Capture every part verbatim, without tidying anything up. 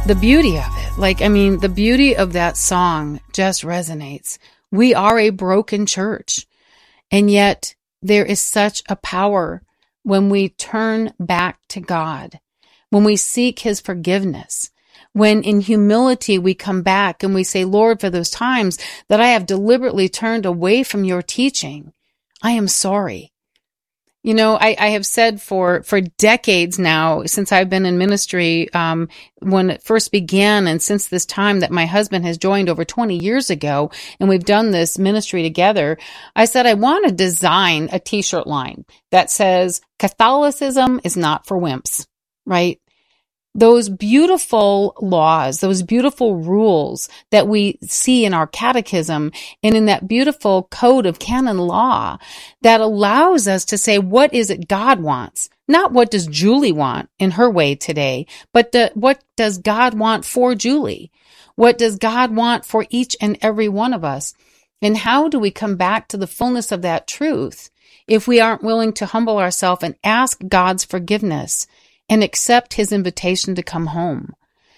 the beauty of it. Like, I mean, the beauty of that song just resonates. We are a broken church, and yet there is such a power when we turn back to God, when we seek His forgiveness, when in humility we come back and we say, Lord, for those times that I have deliberately turned away from your teaching, I am sorry. You know, I, I have said for, for decades now, since I've been in ministry, um, when it first began, and since this time that my husband has joined over twenty years ago, and we've done this ministry together, I said, I want to design a t-shirt line that says, Catholicism is not for wimps, right? Those beautiful laws, those beautiful rules that we see in our catechism and in that beautiful code of canon law that allows us to say, what is it God wants? Not what does Julie want in her way today, but the, what does God want for Julie? What does God want for each and every one of us? And how do we come back to the fullness of that truth if we aren't willing to humble ourselves and ask God's forgiveness and accept His invitation to come home?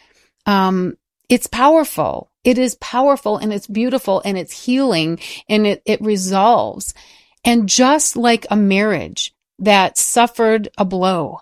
Um, it's powerful. It is powerful, and it's beautiful, and it's healing, and it, it resolves. And just like a marriage that suffered a blow,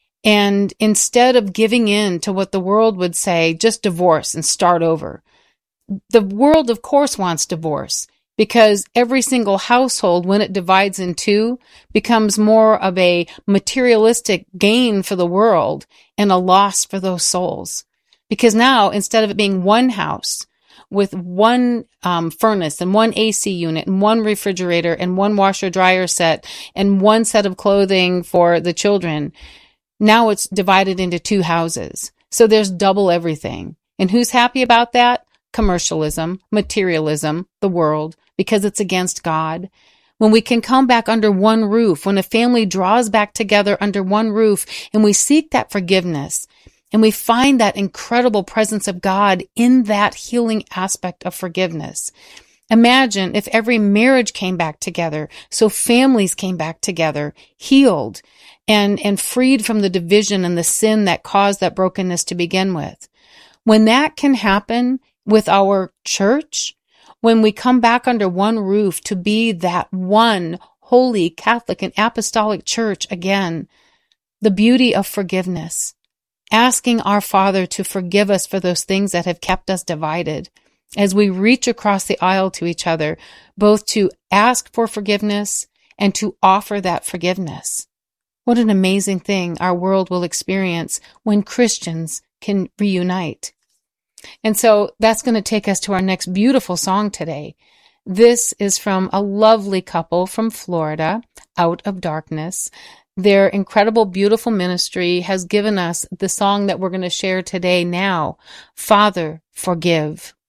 and instead of giving in to what the world would say, just divorce and start over, the world, of course, wants divorce. Because every single household, when it divides in two, becomes more of a materialistic gain for the world and a loss for those souls. Because now, instead of it being one house with one um, furnace and one A C unit and one refrigerator and one washer dryer set and one set of clothing for the children, now it's divided into two houses. So there's double everything. And who's happy about that? Commercialism, materialism, the world, because it's against God. When we can come back under one roof, when a family draws back together under one roof and we seek that forgiveness and we find that incredible presence of God in that healing aspect of forgiveness. Imagine if every marriage came back together, so families came back together, healed and, and freed from the division and the sin that caused that brokenness to begin with. When that can happen with our church, when we come back under one roof to be that one holy Catholic and apostolic church again, the beauty of forgiveness, asking our Father to forgive us for those things that have kept us divided, as we reach across the aisle to each other, both to ask for forgiveness and to offer that forgiveness. What an amazing thing our world will experience when Christians can reunite. And so that's going to take us to our next beautiful song today. This is from a lovely couple from Florida, Out of Darkness. Their incredible, beautiful ministry has given us the song that we're going to share today now, Father, Forgive.